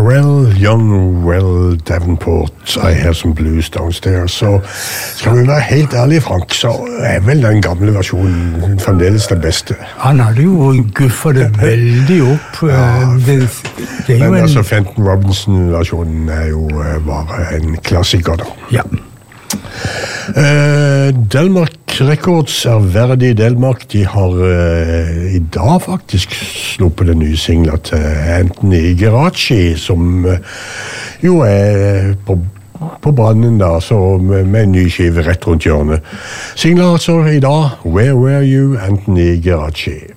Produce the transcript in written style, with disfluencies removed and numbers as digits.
Pharrell, Young, Well, Davenport, I Hear Some Blues Downstairs. Så skal vi være helt ærlig, Frank, så vel den gamle versjonen fremdeles den beste. Han hadde jo guffet det veldig opp. Det Men altså, Fenton Robinson-versjonen jo bare en klassiker da. Ja. Delmark Records verdig Delmark, de har i dag faktisk sluppet den nye singler til Anthony Geraci, som jo på banen da, så med en ny skive rett rundt hjørnet. Singler altså i dag, Where Were You, Anthony Geraci.